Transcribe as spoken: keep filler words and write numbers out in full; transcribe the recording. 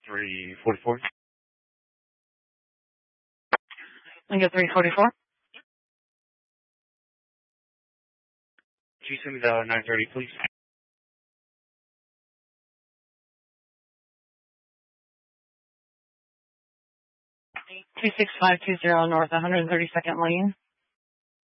three forty-four. Lingo three forty-four. Could you send me the nine thirty, please? two six five two zero North one hundred thirty-second Lane.